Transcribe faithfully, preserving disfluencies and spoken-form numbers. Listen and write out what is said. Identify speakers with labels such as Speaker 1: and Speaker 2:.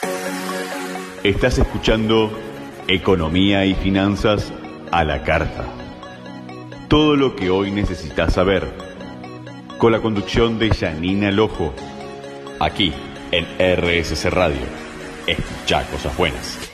Speaker 1: Estás escuchando Economía y Finanzas a la Carta. Todo lo que hoy necesitas saber. Con la conducción de Janina Lojo. Aquí en R S C Radio. Escuchá cosas buenas.